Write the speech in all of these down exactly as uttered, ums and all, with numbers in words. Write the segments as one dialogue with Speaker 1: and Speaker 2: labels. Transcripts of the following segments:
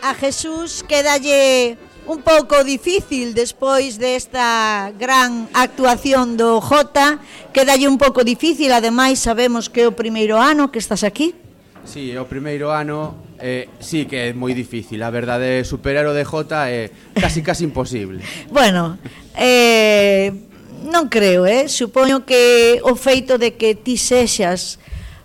Speaker 1: a Jesús quédalle un pouco difícil despois desta gran actuación do Jota, quédalle un pouco difícil, ademais sabemos que é o primeiro ano que estás aquí.
Speaker 2: Sí, o primeiro ano eh, sí que é moi difícil, a verdade, superar o de Jota é casi casi imposible.
Speaker 1: Bueno, eh, non creo, eh? Supoño que o feito de que ti sexas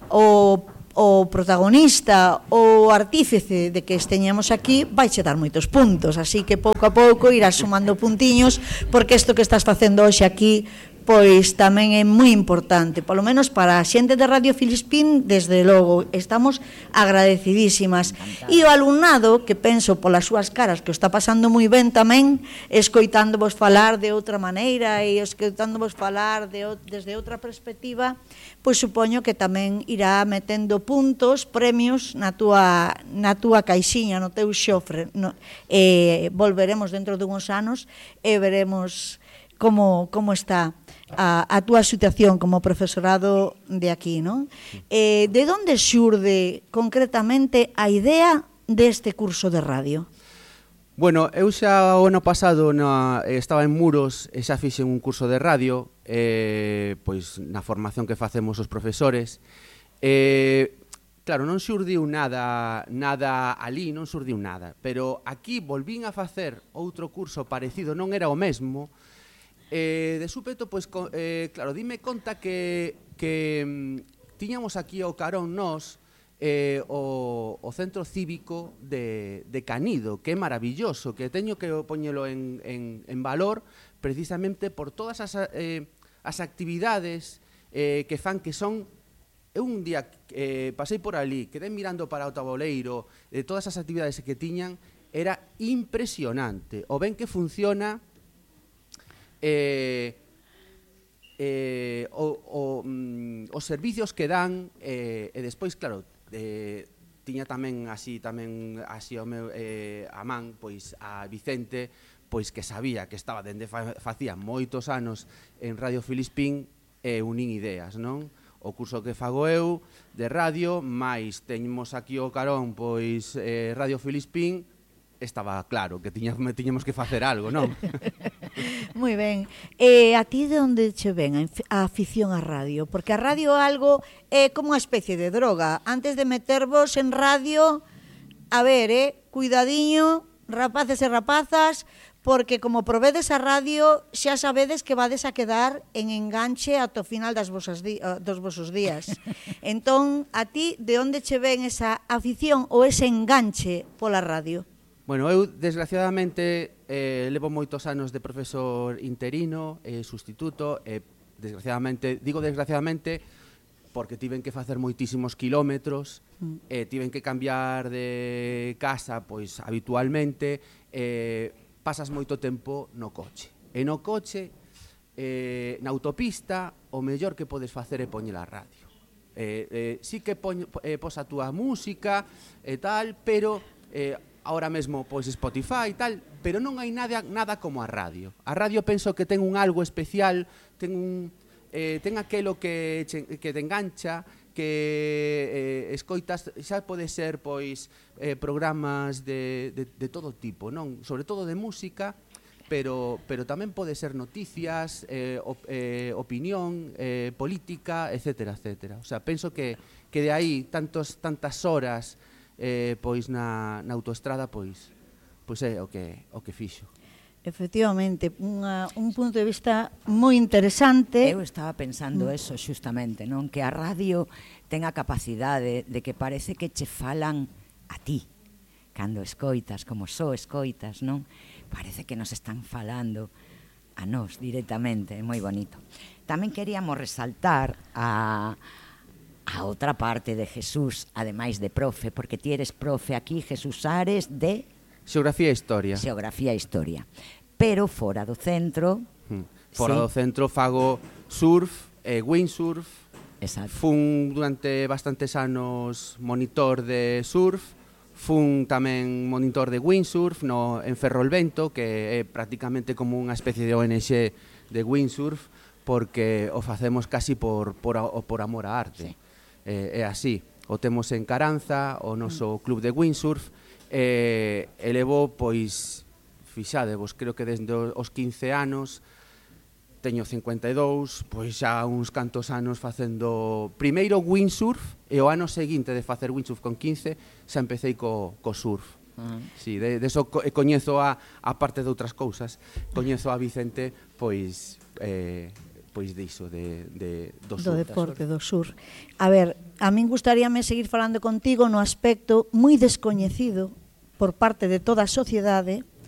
Speaker 1: o o protagonista, o artífice de que esteñamos aquí, vaiche dar moitos puntos, así que pouco a pouco irás sumando puntiños, porque isto que estás facendo hoxe aquí, pois tamén é moi importante, polo menos para a xente de Radio Filispín, desde logo, estamos agradecidísimas. E o alumnado, que penso polas súas caras que o está pasando moi ben tamén, escoitándovos falar de outra maneira e escoitándovos falar de, desde outra perspectiva, pois supoño que tamén irá metendo puntos, premios na túa, na túa caixiña, no teu xofre. No, e volveremos dentro de uns anos e veremos como, como está a, a túa situación como profesorado de aquí, non? Eh, de onde xurde concretamente a idea deste curso de radio?
Speaker 2: Bueno, eu xa o ano pasado na, estaba en Muros e xa fixen un curso de radio, eh, pois na formación que facemos os profesores. Eh, claro, non xurdiu nada, nada ali, non xurdiu nada, pero aquí volvín a facer outro curso parecido, non era o mesmo. Eh, de súpeto, pois, eh, claro, dime conta que, que mm, tiñamos aquí ao carón nós eh, o, o centro cívico de, de Canido, que é maravilloso, que teño que poñelo en, en, en valor precisamente por todas as, eh, as actividades eh, que fan que son. Eu un día eh, pasei por ali, quedei mirando para o tabuleiro, de todas as actividades que tiñan, era impresionante o ben que funciona. Eh, eh, o, o, mm, os servicios que dan eh, e despois, claro, eh, tiña tamén así tamén así o meu eh, a man, pois a Vicente, pois que sabía que estaba dende fa, facía moitos anos en Radio Filispín e unín ideas, non? O curso que fago eu de radio, máis teñemos aquí o carón, pois eh, Radio Filispín, estaba claro que tiñamos, tiñamos que facer algo, non?
Speaker 1: Moi ben. E a ti de onde che ven a afición á radio? Porque a radio algo é como unha especie de droga. Antes de metervos en radio, a ver, eh, cuidadiño, rapaces e rapazas, porque como provedes a radio, xa sabedes que vades a quedar en enganche ata o final das vosas di, dos vosos días. Entón, a ti de onde che ven esa afición ou ese enganche pola radio?
Speaker 2: Bueno, eu, desgraciadamente, eh, levo moitos anos de profesor interino e eh, sustituto, e, eh, desgraciadamente, digo desgraciadamente, porque tiven que facer moitísimos kilómetros, mm. e eh, tiven que cambiar de casa, pois, habitualmente, eh, pasas moito tempo no coche. E no coche, eh, na autopista, o mellor que podes facer é poñer a radio. Eh, eh, sí que poñ, eh, pos a túa música e tal, pero... Eh, ahora mesmo, pois, Spotify e tal, pero non hai nada, nada como a radio. A radio penso que ten un algo especial, ten un, eh, ten aquelo que, che, que te engancha, que eh, escoitas, xa pode ser, pois, eh, programas de, de, de todo tipo, non? Sobre todo de música, pero, pero tamén pode ser noticias, eh, op, eh, opinión, eh, política, etcétera, etcétera. O sea, penso que, que de aí tantos, tantas horas Eh, pois na, na autoestrada, pois pois é o que o que fixo.
Speaker 1: Efectivamente, unha, un punto de vista moi interesante.
Speaker 3: Eu estaba pensando mm. eso xustamente, non? Que a radio ten a capacidade de que parece que che falan a ti cando escoitas, como só escoitas, non? Parece que nos están falando a nós directamente, é moi bonito. Tamén queríamos resaltar a a outra parte de Jesús, ademais de profe, porque ti eres profe aquí, Jesús Ares, de...
Speaker 2: Xeografía e Historia.
Speaker 3: Xeografía e Historia. Pero fora do centro...
Speaker 2: Hmm. Fora sí. do centro fago surf e windsurf.
Speaker 3: Exacto.
Speaker 2: Fun durante bastantes anos monitor de surf, fun tamén monitor de windsurf no, en Ferrolvento, que é prácticamente como unha especie de O N G de windsurf, porque o facemos casi por, por, por amor á arte. Sí. Eh, é así, o temos en Caranza, o noso club de windsurf, E, e levo, pois, fixadevos, creo que desde os quince anos, teño cincuenta e dous, pois xa uns cantos anos facendo primeiro windsurf e o ano seguinte de facer windsurf con quince xa empecéi co, co surf. Uh -huh. Sí, de, de eso co, coñezo a, a parte de outras cousas, coñezo a Vicente pois eh, pois diso de, de, do,
Speaker 1: do
Speaker 2: sur,
Speaker 1: deporte, do sur. A ver, a min gustaríame seguir falando contigo no aspecto moi descoñecido por parte de toda a sociedade,